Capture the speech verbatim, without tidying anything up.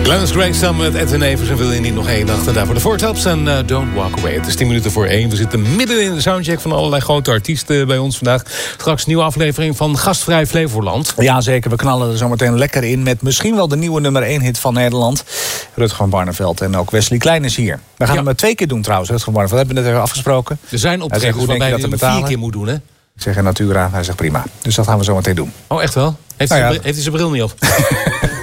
Glennis Grace samen met Edwin Evers en wil je niet nog één nacht. En daarvoor de Four Tops en uh, Don't Walk Away. Het is tien minuten voor één. We zitten midden in de soundcheck van allerlei grote artiesten bij ons vandaag. Straks een nieuwe aflevering van Gastvrij Flevoland. Ja, zeker. We knallen er zo meteen lekker in met misschien wel de nieuwe nummer één hit van Nederland. Rutger van Barneveld en ook Wesley Klein is hier. We gaan ja. hem twee keer doen trouwens, Rutger van Barneveld. We hebben het even afgesproken. Er zijn optredens waarbij je hem vier keer moet doen, hè? Ik zeg in Natura, hij zegt prima. Dus dat gaan we zo meteen doen. Oh, echt wel? Heeft, nou ja. hij, heeft hij zijn bril niet op?